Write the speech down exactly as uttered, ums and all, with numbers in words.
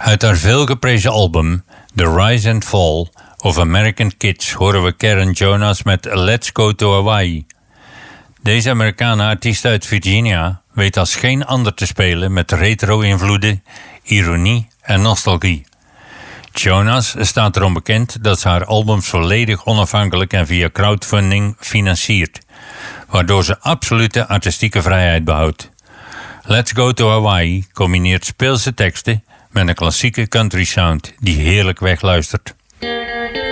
Uit haar veelgeprezen album The Rise and Fall of American Kids horen we Karen Jonas met Let's Go to Hawaii. Deze Amerikaanse artiest uit Virginia weet als geen ander te spelen met retro-invloeden, ironie en nostalgie. Jonas staat erom bekend dat ze haar albums volledig onafhankelijk en via crowdfunding financiert, waardoor ze absolute artistieke vrijheid behoudt. Let's Go to Hawaii combineert speelse teksten met een klassieke country sound die heerlijk wegluistert.